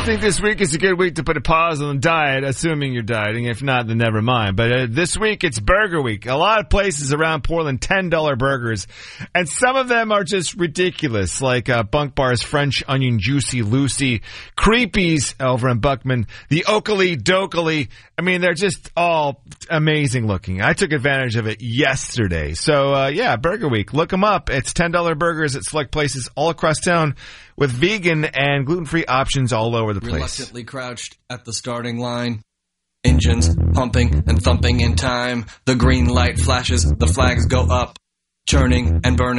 think this week is a good week to put a pause on the diet, assuming you're dieting. If not, then never mind. But this week, it's Burger Week. A lot of places around Portland, $10 burgers. And some of them are just ridiculous, like Bunk Bar's French Onion Juicy Lucy, Creepy's over in Buckman, the Oakley Dokley. I mean, they're just all amazing looking. I took advantage of it yesterday. So, yeah, Burger Week. Look them up. It's $10 burgers at select places all across town with vegan and gluten-free options all over the place. Reluctantly crouched at the starting line. Engines pumping and thumping in time. The green light flashes, the flags go up, churning and burning.